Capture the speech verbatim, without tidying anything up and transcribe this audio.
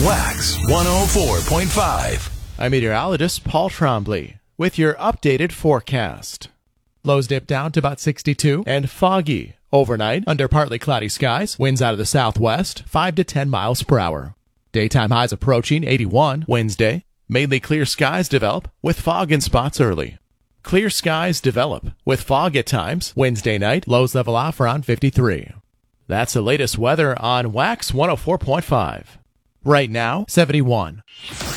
Wax one oh four point five. I'm meteorologist Paul Trombley with your updated forecast. Lows dip down to about sixty-two and foggy overnight under partly cloudy skies. Winds out of the southwest, five to ten miles per hour. Daytime highs approaching eighty-one Wednesday. Mainly clear skies develop with fog in spots early. Clear skies develop with fog at times. Wednesday night, lows level off around fifty-three. That's the latest weather on Wax one oh four point five. Right now, seventy-one.